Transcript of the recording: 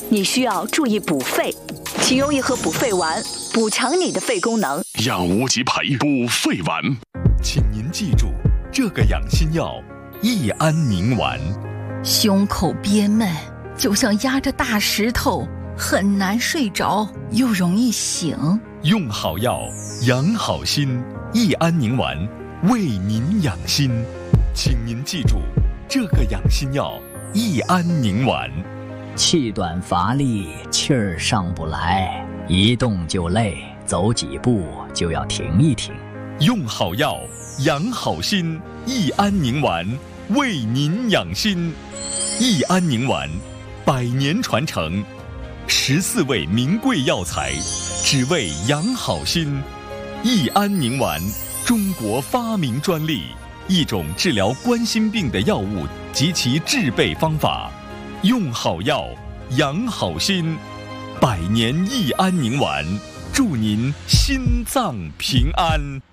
你需要注意补肺，请用一盒补肺丸补强你的肺功能。 养无极培补肺丸， 请您记住这个养心药：益安宁丸。 胸口憋闷，就像压着大石头，很难睡着，又容易醒。 用好药，养好心。益安宁丸为您养心，请您记住这个养心药：益安宁丸。 气短乏力，气儿上不来，一动就累，走几步就要停一停。 用好药，养好心。益安宁丸为您养心。益安宁丸100年传承，14味名贵药材，只为养好心。益安宁丸，中国发明专利，一种治疗冠心病的药物及其制备方法。用好药，养好心。100年益安宁丸，祝您心脏平安。